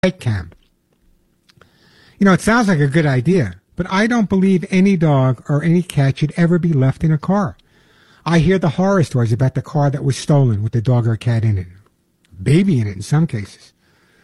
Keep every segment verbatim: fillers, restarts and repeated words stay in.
pet cam. You know, it sounds like a good idea, but I don't believe any dog or any cat should ever be left in a car. I hear the horror stories about the car that was stolen with the dog or cat in it, baby in it in some cases.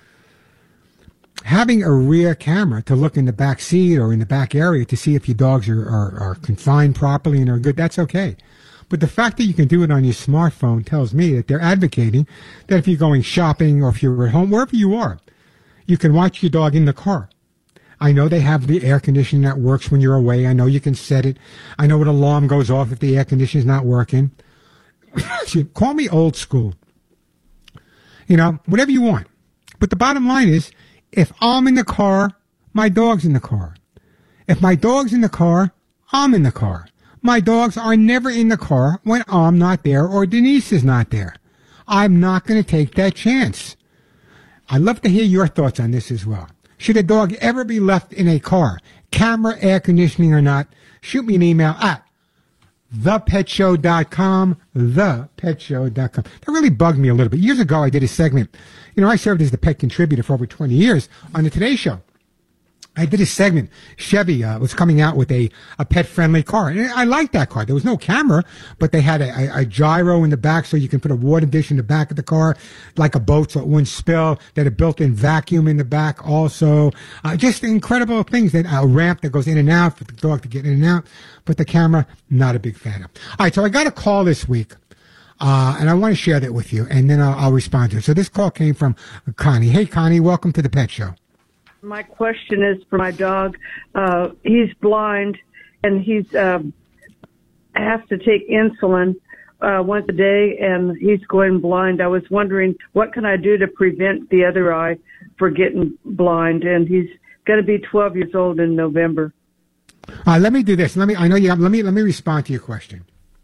Having a rear camera to look in the back seat or in the back area to see if your dogs are, are, are confined properly and are good, that's okay. But the fact that you can do it on your smartphone tells me that they're advocating that if you're going shopping or if you're at home, wherever you are, you can watch your dog in the car. I know they have the air conditioning that works when you're away. I know you can set it. I know an alarm goes off if the air conditioning is not working. Call me old school. You know, whatever you want. But the bottom line is, if I'm in the car, my dog's in the car. If my dog's in the car, I'm in the car. My dogs are never in the car when I'm not there or Denise is not there. I'm not going to take that chance. I'd love to hear your thoughts on this as well. Should a dog ever be left in a car, camera, air conditioning or not? Shoot me an email at the pet show dot com, the pet show dot com. That really bugged me a little bit. Years ago, I did a segment. You know, I served as the pet contributor for over twenty years on the Today Show. I did a segment. Chevy uh, was coming out with a, a pet-friendly car. And I liked that car. There was no camera, but they had a, a, a gyro in the back so you can put a water dish in the back of the car, like a boat so it wouldn't spill. They had a built-in vacuum in the back also. Uh, just incredible things. That a ramp that goes in and out for the dog to get in and out. But the camera, not a big fan of. All right, so I got a call this week. Uh, and I want to share that with you, and then I'll, I'll respond to it. So this call came from Connie. Hey, Connie, welcome to the Pet Show. My question is for my dog. Uh, he's blind, and he's uh, has to take insulin uh, once a day, and he's going blind. I was wondering, what can I do to prevent the other eye for getting blind? And he's going to be twelve years old in November. Uh, let me do this. Let me. I know you have. Let me. Let me respond to your question.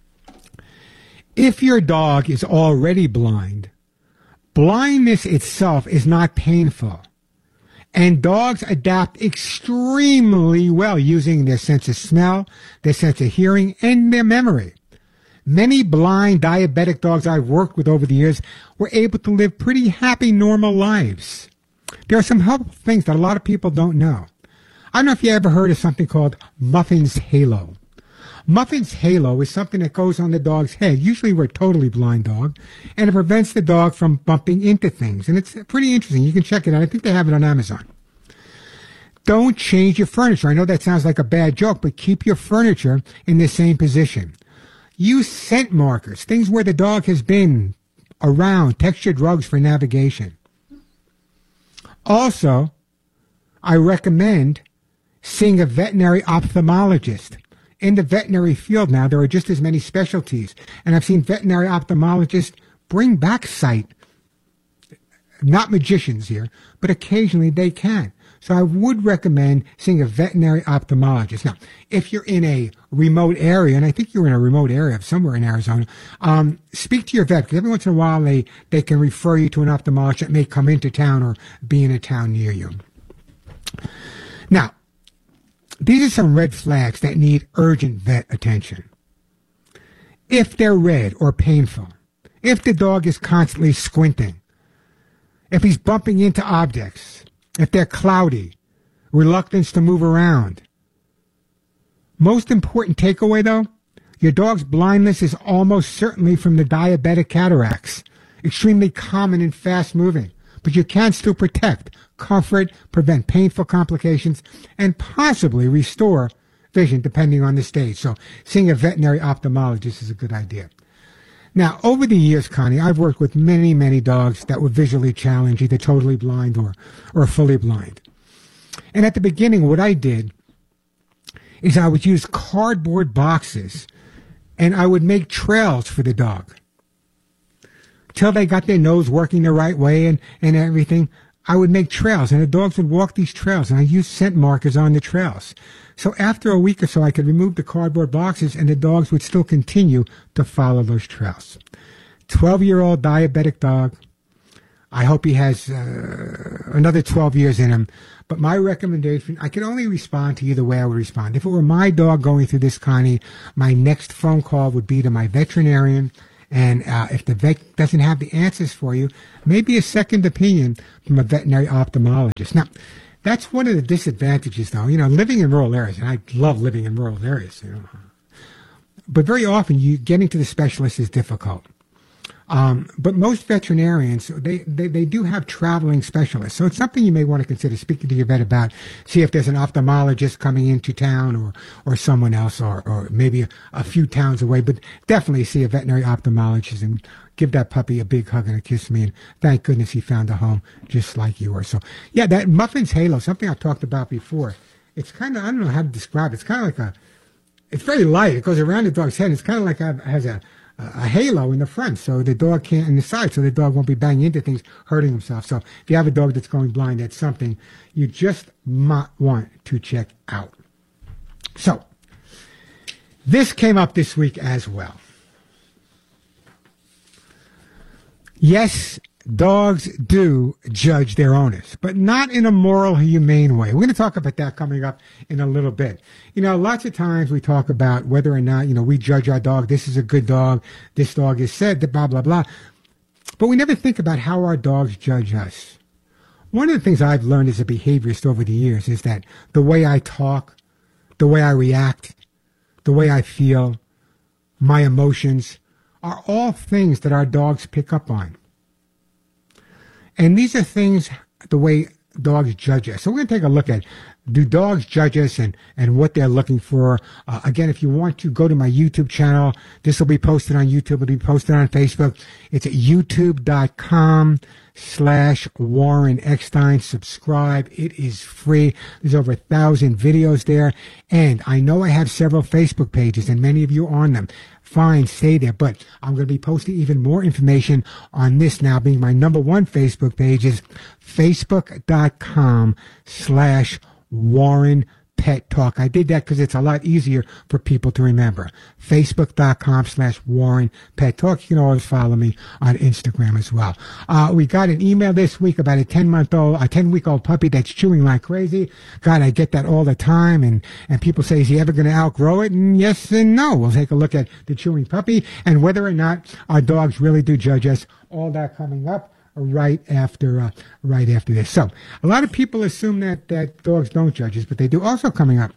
If your dog is already blind, blindness itself is not painful. And dogs adapt extremely well using their sense of smell, their sense of hearing, and their memory. Many blind diabetic dogs I've worked with over the years were able to live pretty happy, normal lives. There are some helpful things that a lot of people don't know. I don't know if you ever heard of something called Muffin's Halo. Muffin's Halo is something that goes on the dog's head, usually we're a totally blind dog, and it prevents the dog from bumping into things. And it's pretty interesting. You can check it out. I think they have it on Amazon. Don't change your furniture. I know that sounds like a bad joke, but keep your furniture in the same position. Use scent markers, things where the dog has been around, textured rugs for navigation. Also, I recommend seeing a veterinary ophthalmologist. In the veterinary field now, there are just as many specialties. And I've seen veterinary ophthalmologists bring back sight. Not magicians here, but occasionally they can. So I would recommend seeing a veterinary ophthalmologist. Now, if you're in a remote area, and I think you're in a remote area somewhere in Arizona, um, speak to your vet, because every once in a while they, they can refer you to an ophthalmologist that may come into town or be in a town near you. Now, these are some red flags that need urgent vet attention. If they're red or painful, if the dog is constantly squinting, if he's bumping into objects, if they're cloudy, reluctance to move around. Most important takeaway, though, your dog's blindness is almost certainly from the diabetic cataracts, extremely common and fast-moving. But you can still protect, comfort, prevent painful complications, and possibly restore vision depending on the stage. So seeing a veterinary ophthalmologist is a good idea. Now, over the years, Connie, I've worked with many, many dogs that were visually challenged, either totally blind or, or fully blind. And at the beginning, what I did is I would use cardboard boxes and I would make trails for the dog. Till they got their nose working the right way and, and everything, I would make trails, and the dogs would walk these trails, and I used scent markers on the trails. So after a week or so, I could remove the cardboard boxes, and the dogs would still continue to follow those trails. twelve-year-old diabetic dog. I hope he has uh, another twelve years in him. But my recommendation, I can only respond to you the way I would respond. If it were my dog going through this, Connie, my next phone call would be to my veterinarian, And uh, if the vet doesn't have the answers for you, maybe a second opinion from a veterinary ophthalmologist. Now, that's one of the disadvantages, though. You know, living in rural areas, and I love living in rural areas, you know. But very often, you getting to the specialist is difficult. Um, but most veterinarians, they, they, they do have traveling specialists. So it's something you may want to consider speaking to your vet about. See if there's an ophthalmologist coming into town or, or someone else or, or maybe a, a few towns away. But definitely see a veterinary ophthalmologist and give that puppy a big hug and a kiss from me. And thank goodness he found a home just like yours. So, yeah, that Muffin's Halo, something I've talked about before. It's kind of, I don't know how to describe it. It's kind of like a, it's very light. It goes around the dog's head. It's kind of like it has a, a halo in the front, so the dog can't, in the side, so the dog won't be banging into things, hurting himself. So if you have a dog that's going blind, that's something you just might want to check out. So this came up this week as well. Yes, dogs do judge their owners, but not in a moral, humane way. We're going to talk about that coming up in a little bit. You know, lots of times we talk about whether or not, you know, we judge our dog. This is a good dog. This dog is said that blah, blah, blah. But we never think about how our dogs judge us. One of the things I've learned as a behaviorist over the years is that the way I talk, the way I react, the way I feel, my emotions are all things that our dogs pick up on. And these are things, the way dogs judge us. So we're going to take a look at, do dogs judge us and, and what they're looking for. Uh, again, if you want to go to my YouTube channel, this will be posted on YouTube. It'll be posted on Facebook. It's at youtube.com slash Warren Eckstein. Subscribe. It is free. There's over a thousand videos there. And I know I have several Facebook pages and many of you are on them. Fine, stay there. But I'm going to be posting even more information on this now, being my number one Facebook page is facebook.com slash Warren Pet Talk. I did that because it's a lot easier for people to remember. Facebook.com slash Warren Pet Talk. You can always follow me on Instagram as well. Uh, we got an email this week about a ten-month-old, a ten-week-old puppy that's chewing like crazy. God, I get that all the time. And, and people say, is he ever going to outgrow it? And yes and no. We'll take a look at the chewing puppy and whether or not our dogs really do judge us. All that coming up right after uh, right after this. So a lot of people assume that, that dogs don't judge us, but they do. Also coming up,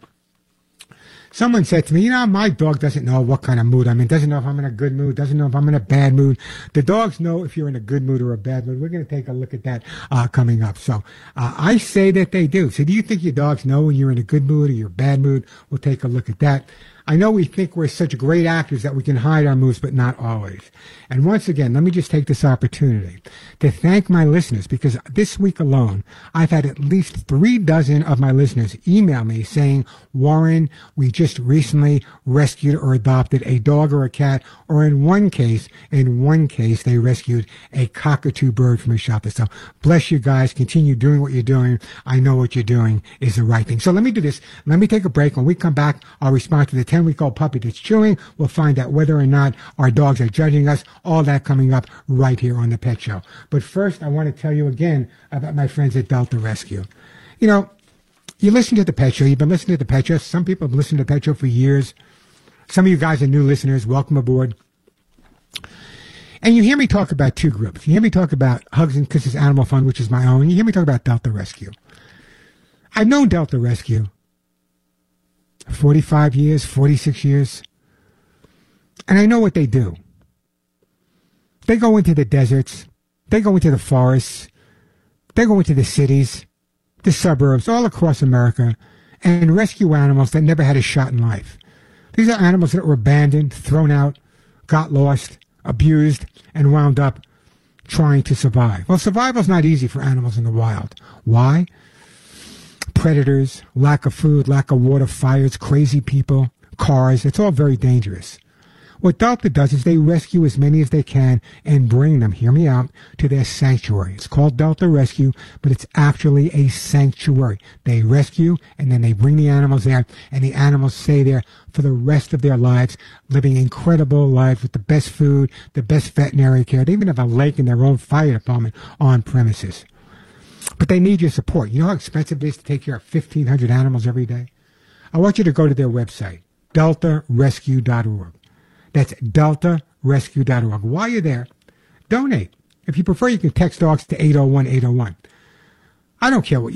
someone said to me, you know, my dog doesn't know what kind of mood I'm in, doesn't know if I'm in a good mood, doesn't know if I'm in a bad mood. The dogs know if you're in a good mood or a bad mood. We're going to take a look at that uh, coming up. So uh, I say that they do. So do you think your dogs know when you're in a good mood or you're bad mood? We'll take a look at that. I know we think we're such great actors that we can hide our moods, but not always. And once again, let me just take this opportunity to thank my listeners, because this week alone, I've had at least three dozen of my listeners email me saying, Warren, we just recently rescued or adopted a dog or a cat, or in one case, in one case, they rescued a cockatoo bird from a shelter. So bless you guys. Continue doing what you're doing. I know what you're doing is the right thing. So let me do this. Let me take a break. When we come back, I'll respond to the ten-week-old puppy that's chewing. We'll find out whether or not our dogs are judging us. All that coming up right here on The Pet Show. But first, I want to tell you again about my friends at Delta Rescue. You know, you listen to The Pet Show. You've been listening to The Pet Show. Some people have listened to The Pet Show for years. Some of you guys are new listeners. Welcome aboard. And you hear me talk about two groups. You hear me talk about Hugs and Kisses Animal Fund, which is my own. And you hear me talk about Delta Rescue. I've known Delta Rescue forty-five years, forty-six years. And I know what they do. They go into the deserts. They go into the forests. They go into the cities, the suburbs, all across America, and rescue animals that never had a shot in life. These are animals that were abandoned, thrown out, got lost, abused, and wound up trying to survive. Well, survival's not easy for animals in the wild. Why? Predators, lack of food, lack of water, fires, crazy people, cars. It's all very dangerous. What Delta does is they rescue as many as they can and bring them, hear me out, to their sanctuary. It's called Delta Rescue, but it's actually a sanctuary. They rescue, and then they bring the animals there, and the animals stay there for the rest of their lives, living incredible lives with the best food, the best veterinary care. They even have a lake in their own fire department on premises. But they need your support. You know how expensive it is to take care of fifteen hundred animals every day? I want you to go to their website, delta rescue dot org. That's delta rescue dot org. While you're there, donate. If you prefer, you can text dogs to eight oh one eight oh one. I don't care what you